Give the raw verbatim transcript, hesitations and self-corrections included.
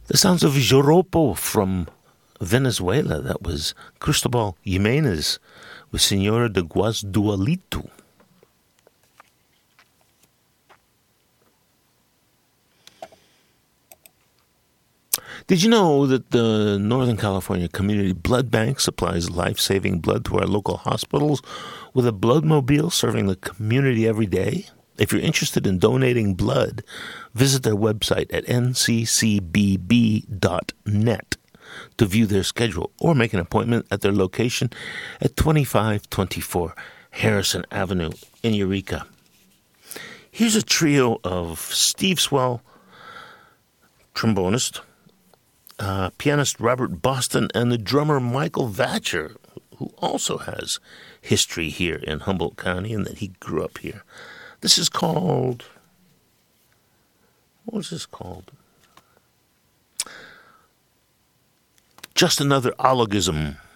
The sounds of Joropo from Venezuela. That was Cristobal Jimenez with Senora de Guasdualito. Did you know that the Northern California Community Blood Bank supplies life-saving blood to our local hospitals with a bloodmobile serving the community every day? If you're interested in donating blood, visit their website at n c c b b dot net to view their schedule or make an appointment at their location at twenty-five twenty-four Harrison Avenue in Eureka. Here's a trio of Steve Swell, trombonist, uh, pianist Robert Boston, and the drummer Michael Vatcher, who also has history here in Humboldt County and that he grew up here. This is called, what was this called? Just Another Ologism.